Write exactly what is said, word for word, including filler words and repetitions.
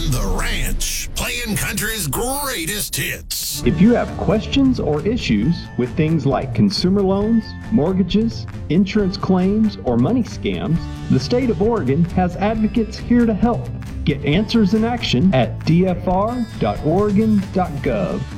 The Ranch, playing country's greatest hits. If you have questions or issues with things like consumer loans, mortgages, insurance claims, or money scams, the state of Oregon has advocates here to help. Get answers in action at d f r dot oregon dot gov.